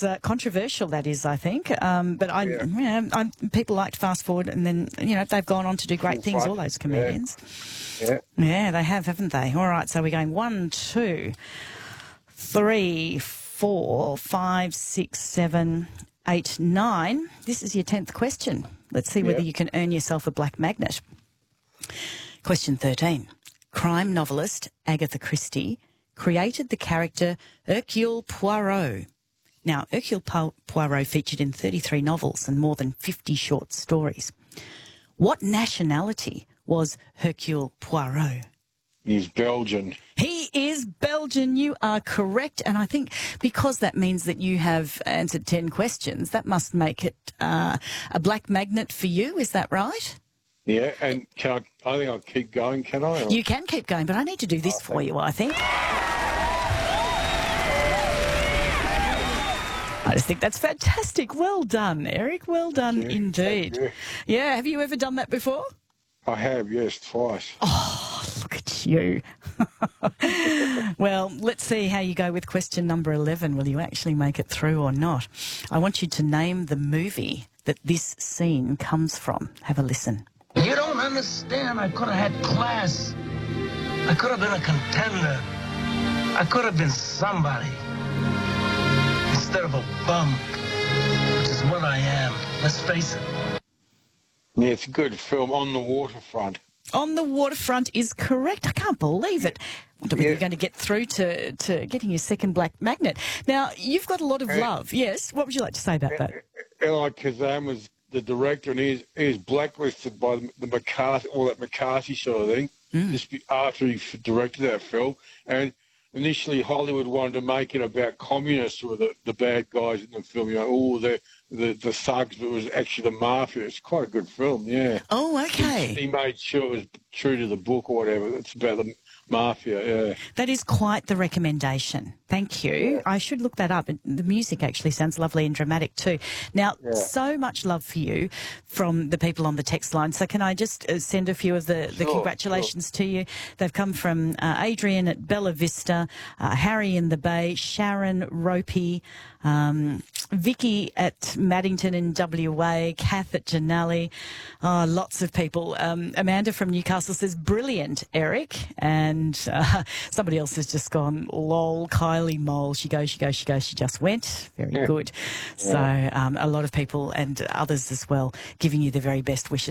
controversial, that is, I think. But people like to fast forward, and then they've gone on to do great things. All those comedians. Yeah, they have, haven't they? All right, so we're going 1, 2, 3, 4, 5, 6, 7, 8, 9. This is your 10th question. Let's see whether you can earn yourself a black magnet. Question 13. Crime novelist Agatha Christie created the character Hercule Poirot. Now, Hercule Poirot featured in 33 novels and more than 50 short stories. What nationality was Hercule Poirot? He's Belgian. He is Belgian. You are correct. And I think because that means that you have answered 10 questions, that must make it a black magnet for you. Is that right? Yeah, and I think I'll keep going, can I? You can keep going, but I need to do this for you, I think. I just think that's fantastic. Well done, Eric. Well done indeed. Yeah, have you ever done that before? I have, yes, twice. Oh, look at you. Well, let's see how you go with question number 11. Will you actually make it through or not? I want you to name the movie that this scene comes from. Have a listen. You don't understand. I could have had class. I could have been a contender. I could have been somebody. Instead of a bum, which is what I am. Let's face it. Yeah, it's a good film. On the Waterfront. On the Waterfront is correct. I can't believe it. I wonder whether you're going to get through to getting your second black magnet. Now, you've got a lot of love. Yes? What would you like to say about that? Eli Kazan was the director, and he was blacklisted by the McCarthy, all that McCarthy sort of thing, just after he directed that film. And initially, Hollywood wanted to make it about communists who were the bad guys in the film. The thugs, but it was actually the mafia. It's quite a good film, yeah. Oh, okay. He made sure it was true to the book or whatever. It's about the mafia, yeah. That is quite the recommendation. Thank you. Yeah. I should look that up. The music actually sounds lovely and dramatic too. Now, so much love for you from the people on the text line. So can I just send a few of the congratulations to you? They've come from Adrian at Bella Vista, Harry in the Bay, Sharon Ropey, Vicky at Maddington in WA, Kath at Janali, lots of people. Amanda from Newcastle says, brilliant, Eric. And somebody else has just gone, lol, Kylie Mole. She goes, she just went. Very good. So a lot of people and others as well giving you the very best wishes.